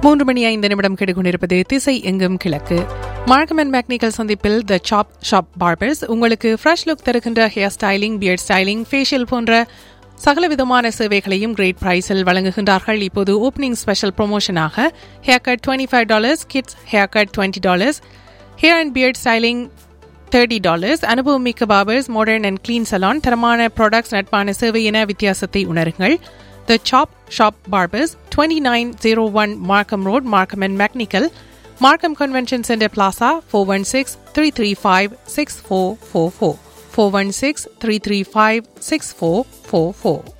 3:05 கேட்டுக்கொண்டிருப்பது திசை எங்கும் கிழக்கு. மார்க்கம் அண்ட் மேக்னிக்கல் சந்திப்பில் த சாப் ஷாப் பார்பர்ஸ் உங்களுக்கு ஃப்ரெஷ் லுக் தருகின்ற hair styling, beard styling, facial போன்ற சகலவிதமான சேவைகளையும் கிரேட் பிரைஸில் வழங்குகின்றார்கள். இப்போது opening special ப்ரொமோஷனாக hair cut $25, kids hair cut $20, hair and beard styling $30. அனுபவமிக்க barbers, modern and clean challan, தரமான ப்ராடக்ட்ஸ், நட்பான சேவை என வித்தியாசத்தை உணருங்கள். The Chop Shop Barbers, 2901 Markham Road, Markham and Macnical, Markham Convention Center Plaza, 416-335-6444, 416-335-6444.